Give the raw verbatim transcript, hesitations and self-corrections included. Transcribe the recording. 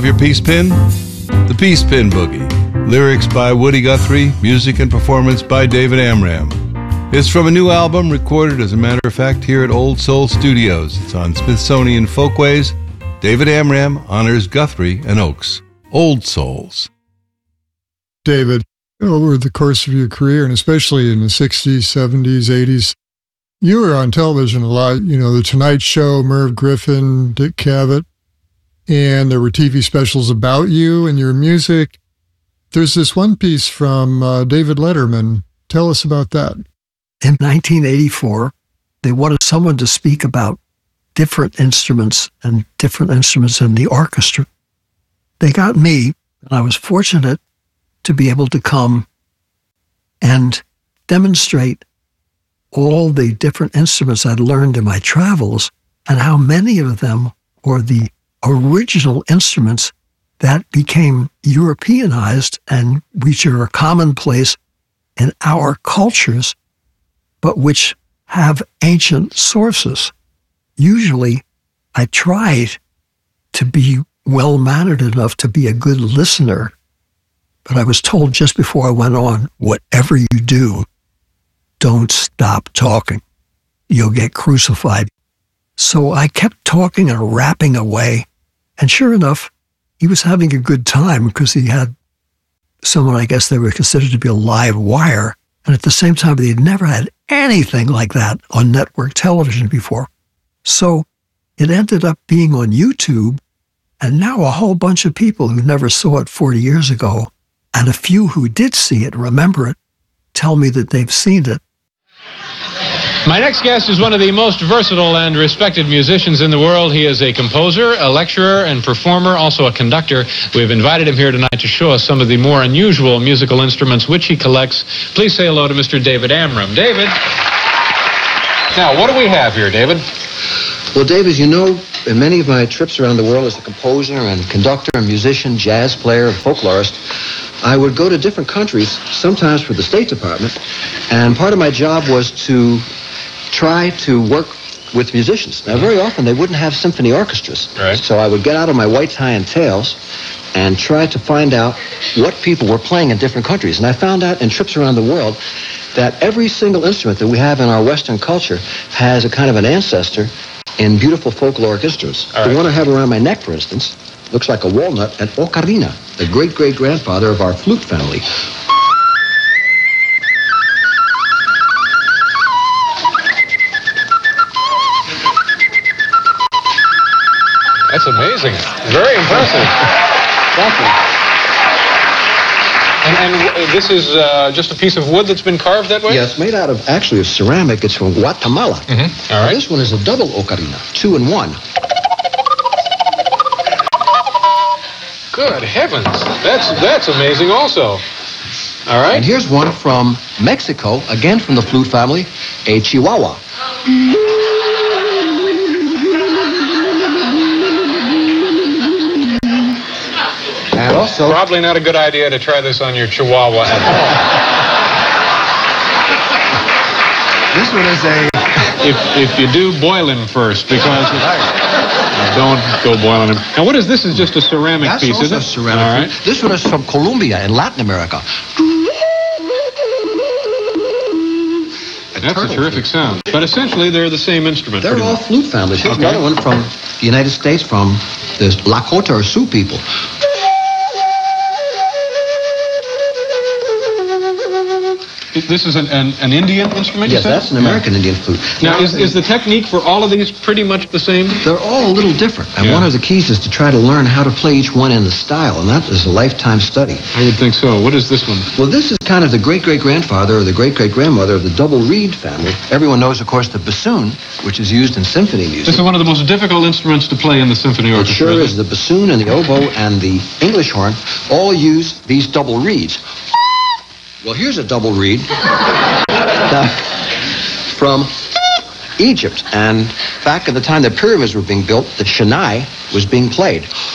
Your Peace Pin? The Peace Pin Boogie. Lyrics by Woody Guthrie, music and performance by David Amram. It's from a new album recorded, as a matter of fact, here at Old Soul Studios. It's on Smithsonian Folkways. David Amram honors Guthrie and Oakes. Old Souls. David, over the course of your career, and especially in the sixties, seventies, eighties, you were on television a lot. You know, The Tonight Show, Merv Griffin, Dick Cavett. And there were T V specials about you and your music. There's this one piece from uh, David Letterman. Tell us about that. In nineteen eighty-four, they wanted someone to speak about different instruments and different instruments in the orchestra. They got me, and I was fortunate to be able to come and demonstrate all the different instruments I'd learned in my travels and how many of them were the original instruments that became Europeanized and which are commonplace in our cultures, but which have ancient sources. Usually, I tried to be well-mannered enough to be a good listener, but I was told just before I went on, whatever you do, don't stop talking. You'll get crucified. So I kept talking and rapping away. And sure enough, he was having a good time because he had someone, I guess they were considered to be a live wire. And at the same time, they'd never had anything like that on network television before. So it ended up being on YouTube. And now a whole bunch of people who never saw it forty years ago, and a few who did see it, remember it, tell me that they've seen it. My next guest is one of the most versatile and respected musicians in the world. He is a composer, a lecturer, and performer, also a conductor. We've invited him here tonight to show us some of the more unusual musical instruments which he collects. Please say hello to Mister David Amram. David. Now, what do we have here, David? Well, Dave, as you know, in many of my trips around the world as a composer and conductor and musician, jazz player, and folklorist, I would go to different countries, sometimes for the State Department, and part of my job was to try to work with musicians. Now, very often they wouldn't have symphony orchestras. Right. So I would get out of my white tie and tails and try to find out what people were playing in different countries. And I found out in trips around the world that every single instrument that we have in our Western culture has a kind of an ancestor in beautiful folkloric instruments. All right. The one I have around my neck, for instance, looks like a walnut, and ocarina, the great-great-grandfather of our flute family. That's amazing. Very impressive. Thank you. And, and this is uh, just a piece of wood that's been carved that way? Yeah, it's made out of, actually, of ceramic. It's from Guatemala. Mm-hmm. All right. Now, this one is a double ocarina, two in one. Good heavens. That's, that's amazing also. All right. And here's one from Mexico, again from the flute family, a chihuahua. And also... Probably not a good idea to try this on your chihuahua at all. This one is a... If, if you do, boil him first, because... Don't go boiling him. Now, what is this? Is just a ceramic That's piece, also is it? ceramic. All right. This one is from Colombia in Latin America. That's a terrific sound. But essentially, they're the same instrument. They're all much. flute families. Here's Okay. another one from the United States, from the Lakota or Sioux people. This is an, an, an Indian instrument, you Yes, said? that's an American Indian flute. Now, is, is the technique for all of these pretty much the same? They're all a little different. And Yeah. one of the keys is to try to learn how to play each one in the style. And that is a lifetime study. I would think so. What is this one? Well, this is kind of the great-great-grandfather or the great-great-grandmother of the double reed family. Everyone knows, of course, the bassoon, which is used in symphony music. This is one of the most difficult instruments to play in the symphony It orchestra. sure isn't is. The bassoon and the oboe and the English horn all use these double reeds. Well, here's a double reed uh, from Egypt. And back at the time the pyramids were being built, the Shannai was being played.